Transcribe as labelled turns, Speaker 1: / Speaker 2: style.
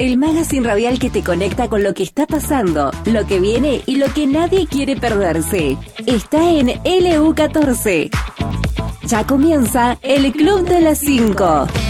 Speaker 1: el magazine radial que te conecta con lo que está pasando, lo que viene y lo que nadie quiere perderse. Está en LU14. Ya comienza el Club de las 5.